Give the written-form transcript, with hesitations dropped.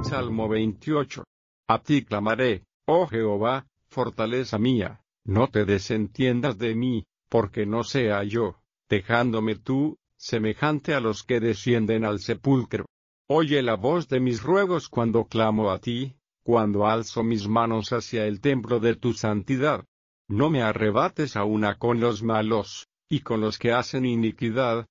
Salmo 28. A ti clamaré, oh Jehová, fortaleza mía, no te desentiendas de mí, porque no sea yo, dejándome tú, semejante a los que descienden al sepulcro. Oye la voz de mis ruegos cuando clamo a ti, cuando alzo mis manos hacia el templo de tu santidad. No me arrebates a una con los malos, y con los que hacen iniquidad,